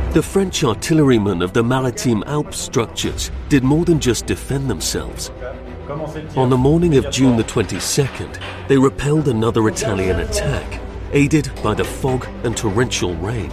The French artillerymen of the Maritime Alps structures did more than just defend themselves. On the morning of June the 22nd, they repelled another Italian attack, aided by the fog and torrential rain.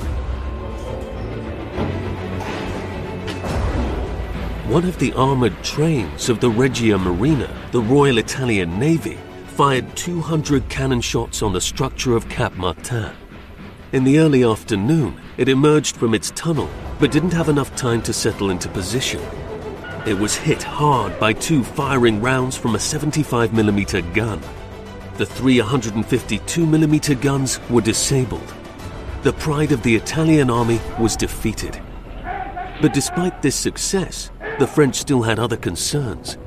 One of the armoured trains of the Regia Marina, the Royal Italian Navy, fired 200 cannon shots on the structure of Cap Martin. In the early afternoon, it emerged from its tunnel, but didn't have enough time to settle into position. It was hit hard by 2 firing rounds from a 75mm gun. The 3 152mm guns were disabled. The pride of the Italian army was defeated. But despite this success, the French still had other concerns.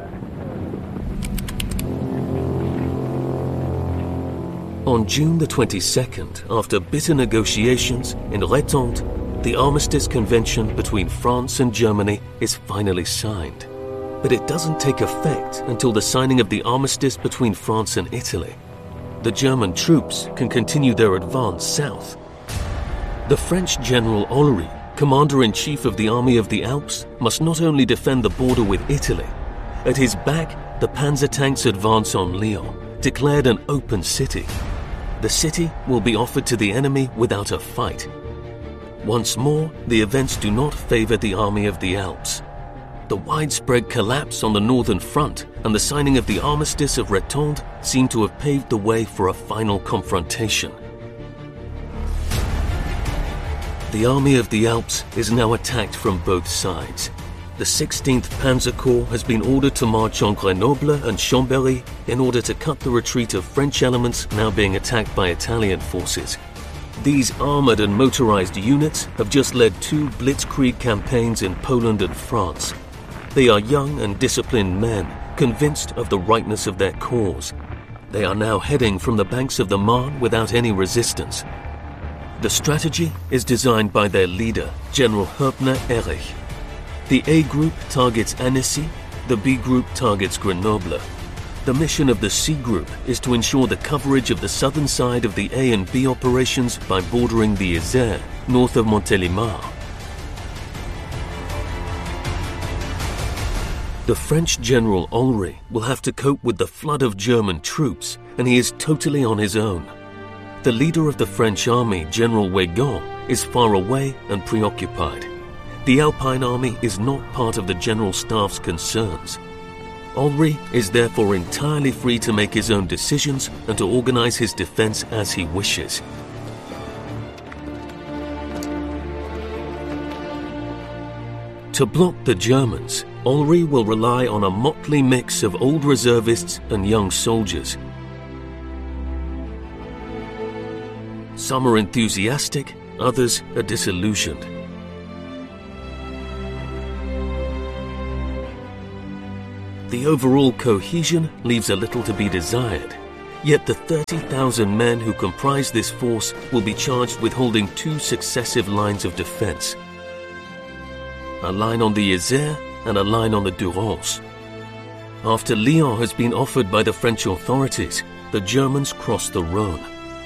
On June the 22nd, after bitter negotiations in Rétente, the Armistice Convention between France and Germany is finally signed. But it doesn't take effect until the signing of the armistice between France and Italy. The German troops can continue their advance south. The French General Olry, Commander-in-Chief of the Army of the Alps, must not only defend the border with Italy. At his back, the panzer tanks advance on Lyon, declared an open city. The city will be offered to the enemy without a fight. Once more, the events do not favor the Army of the Alps. The widespread collapse on the northern front and the signing of the Armistice of Rétente seem to have paved the way for a final confrontation. The Army of the Alps is now attacked from both sides. The 16th Panzer Corps has been ordered to march on Grenoble and Chambéry in order to cut the retreat of French elements now being attacked by Italian forces. These armoured and motorised units have just led 2 blitzkrieg campaigns in Poland and France. They are young and disciplined men, convinced of the rightness of their cause. They are now heading from the banks of the Marne without any resistance. The strategy is designed by their leader, General Herpner Erich. The A Group targets Annecy, the B Group targets Grenoble. The mission of the C Group is to ensure the coverage of the southern side of the A and B operations by bordering the Isère, north of Montélimar. The French General Olry will have to cope with the flood of German troops, and he is totally on his own. The leader of the French army, General Weygand, is far away and preoccupied. The Alpine army is not part of the General Staff's concerns. Olry is therefore entirely free to make his own decisions and to organize his defense as he wishes. To block the Germans, Olry will rely on a motley mix of old reservists and young soldiers. Some are enthusiastic, others are disillusioned. The overall cohesion leaves a little to be desired. Yet the 30,000 men who comprise this force will be charged with holding 2 successive lines of defense. A line on the Isère and a line on the Durance. After Lyon has been offered by the French authorities, the Germans cross the Rhône.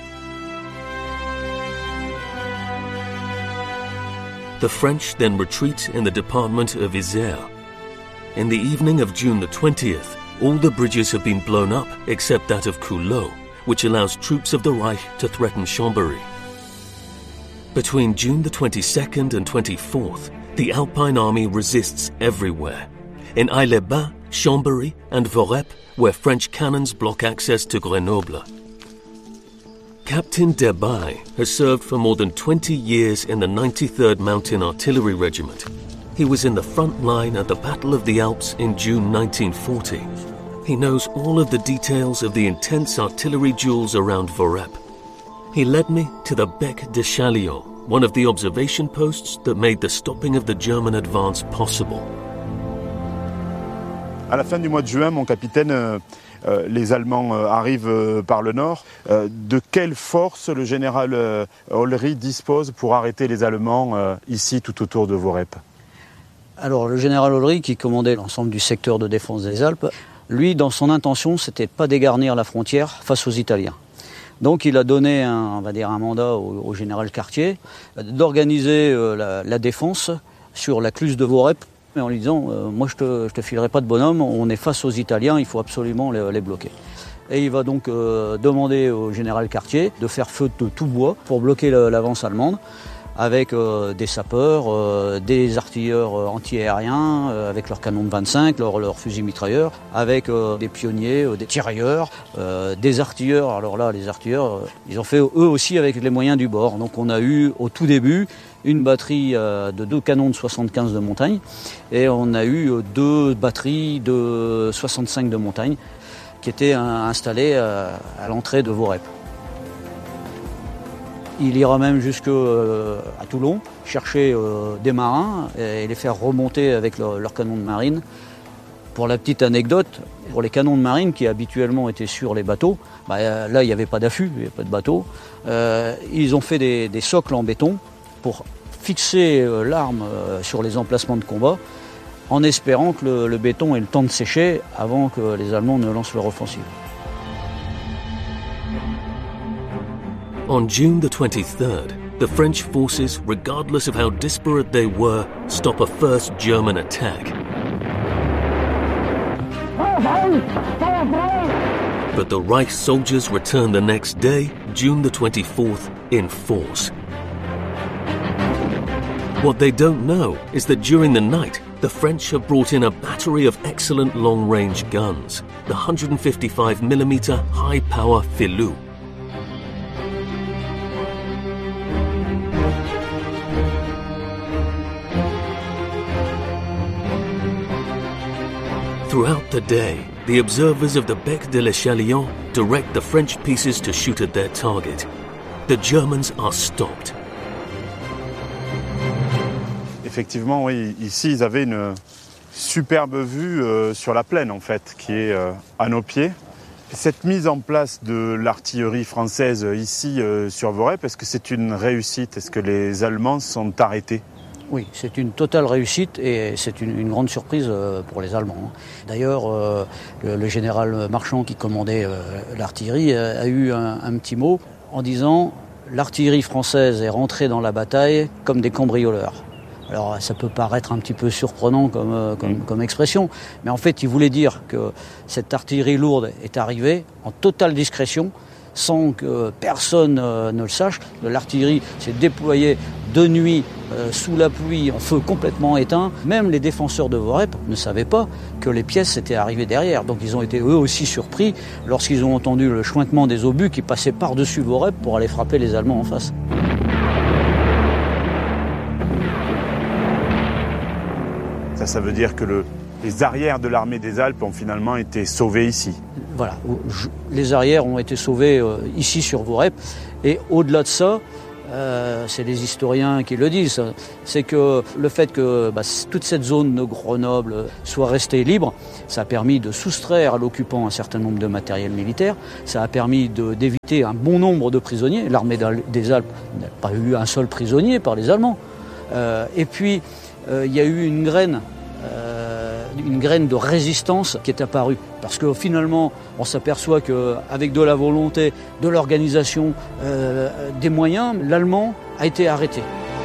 The French then retreat in the department of Isère. In the evening of June the 20th, all the bridges have been blown up except that of Culoz, which allows troops of the Reich to threaten Chambéry. Between June the 22nd and 24th, the Alpine army resists everywhere. In Aix-les-Bains, Chambéry and Voreppe, where French cannons block access to Grenoble. Captain Debaille has served for more than 20 years in the 93rd Mountain Artillery Regiment. He was in the front line at the Battle of the Alps in June 1940. He knows all of the details of the intense artillery duels around Voreppe. He led me to the Bec de Chaliot, one of the observation posts that made the stopping of the German advance possible. À la fin du mois de juin, mon capitaine, les Allemands arrivent par le nord. De quelle force le général Olry dispose pour arrêter les Allemands ici tout autour de Voreppe? Alors le général Olry, qui commandait l'ensemble du secteur de défense des Alpes, lui, dans son intention, c'était pas dégarnir la frontière face aux Italiens. Donc il a donné un mandat au général Cartier d'organiser la défense sur la Cluse de Voreppe, en lui disant moi je te filerai pas de bonhomme, on est face aux Italiens, il faut absolument les bloquer. Et il va donc demander au général Cartier de faire feu de tout bois pour bloquer l'avance allemande, avec des sapeurs, des artilleurs anti-aériens, avec leurs canons de 25, leurs fusils mitrailleurs, avec des pionniers, des tirailleurs, des artilleurs. Alors là, les artilleurs, ils ont fait eux aussi avec les moyens du bord. Donc on a eu au tout début une batterie de 2 canons de 75 de montagne, et on a eu 2 batteries de 65 de montagne qui étaient installées à l'entrée de Voreppe. Il ira même jusqu'à Toulon, chercher des marins et les faire remonter avec leurs canons de marine. Pour la petite anecdote, pour les canons de marine qui habituellement étaient sur les bateaux, là il n'y avait pas d'affût, il n'y avait pas de bateau. Ils ont fait des socles en béton pour fixer l'arme sur les emplacements de combat, en espérant que le béton ait le temps de sécher avant que les Allemands ne lancent leur offensive. On June the 23rd, the French forces, regardless of how disparate they were, stop a first German attack. But the Reich soldiers return the next day, June the 24th, in force. What they don't know is that during the night, the French have brought in a battery of excellent long-range guns, the 155mm high-power Filou. Throughout the day, the observers of the Bec de l'Echalion direct the French pieces to shoot at their target. The Germans are stopped. Effectivement, oui, ici ils avaient une superbe vue sur la plaine en fait, qui est à nos pieds. Cette mise en place de l'artillerie française ici sur Voreppe, est-ce que c'est une réussite? Est-ce que les Allemands sont arrêtés? Oui, c'est une totale réussite et c'est une grande surprise pour les Allemands. D'ailleurs, le général Marchand qui commandait l'artillerie a eu un petit mot en disant « L'artillerie française est rentrée dans la bataille comme des cambrioleurs ». Alors ça peut paraître un petit peu surprenant comme expression, mais en fait il voulait dire que cette artillerie lourde est arrivée en totale discrétion, sans que personne ne le sache. L'artillerie s'est déployée de nuit, sous la pluie, en feu complètement éteint. Même les défenseurs de Voreppe ne savaient pas que les pièces étaient arrivées derrière. Donc ils ont été eux aussi surpris lorsqu'ils ont entendu le chointement des obus qui passaient par-dessus Voreppe pour aller frapper les Allemands en face. Ça veut dire que les arrières de l'armée des Alpes ont finalement été sauvés ici. Voilà, les arrières ont été sauvés ici sur Voreppe. Et au-delà de ça, c'est les historiens qui le disent, c'est que le fait que toute cette zone de Grenoble soit restée libre, ça a permis de soustraire à l'occupant un certain nombre de matériel militaire, ça a permis d'éviter un bon nombre de prisonniers. L'armée des Alpes n'a pas eu un seul prisonnier par les Allemands. Et puis, il y a eu une graine de résistance qui est apparue. Parce que finalement, on s'aperçoit qu'avec de la volonté, de l'organisation, des moyens, l'Allemand a été arrêté.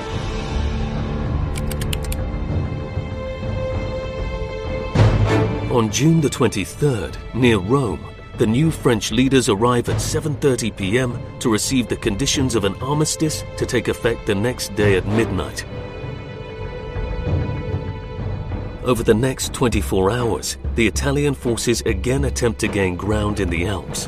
On June the 23rd, near Rome, the new French leaders arrive at 7:30 p.m. to receive the conditions of an armistice to take effect the next day at midnight. Over the next 24 hours, the Italian forces again attempt to gain ground in the Alps.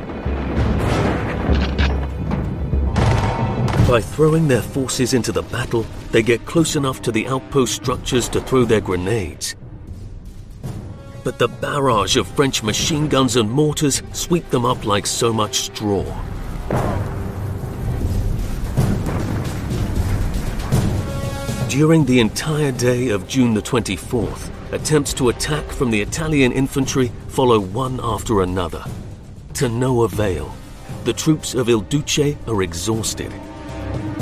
By throwing their forces into the battle, they get close enough to the outpost structures to throw their grenades. But the barrage of French machine guns and mortars sweep them up like so much straw. During the entire day of June the 24th, attempts to attack from the Italian infantry follow one after another. To no avail. The troops of Il Duce are exhausted.